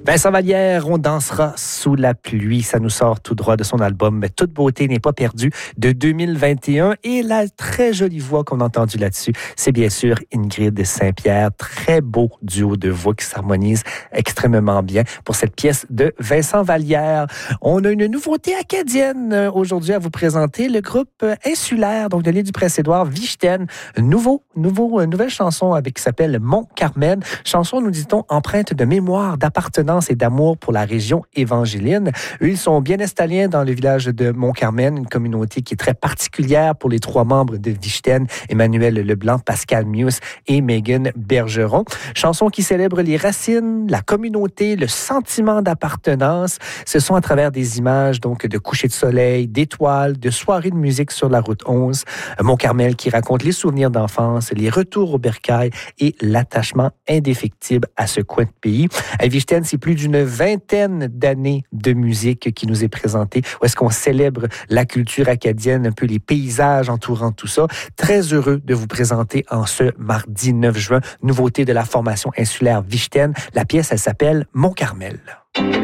Vincent Vallière, on dansera sous la pluie. Ça nous sort tout droit de son album « Toute beauté n'est pas perdue » de 2021. Et la très jolie voix qu'on a entendue là-dessus, c'est bien sûr Ingrid Saint-Pierre. Très beau duo de voix qui s'harmonise extrêmement bien pour cette pièce de Vincent Vallière. On a une nouveauté acadienne aujourd'hui à vous présenter. Le groupe insulaire, donc de l'île du Prince-Édouard, Vichten. Nouvelle chanson qui s'appelle « Mont Carmel ». Chanson, nous dit-on, empreinte de mémoire, d'appartenance et d'amour pour la région évangéline. Eux, ils sont bien installés dans le village de Mont-Carmel, une communauté qui est très particulière pour les trois membres de Vichten, Emmanuel Leblanc, Pascal Mius et Megan Bergeron. Chanson qui célèbre les racines, la communauté, le sentiment d'appartenance. Ce sont à travers des images donc de coucher de soleil, d'étoiles, de soirées de musique sur la route 11. Mont-Carmel qui raconte les souvenirs d'enfance, les retours au bercail et l'attachement indéfectible à ce coin de pays. À Vichten, c'est plus d'une vingtaine d'années de musique qui nous est présentée, où est-ce qu'on célèbre la culture acadienne, un peu les paysages entourant tout ça. Très heureux de vous présenter en ce mardi 9 juin, nouveauté de la formation insulaire Vichten. La pièce, elle s'appelle « Mont Carmel ».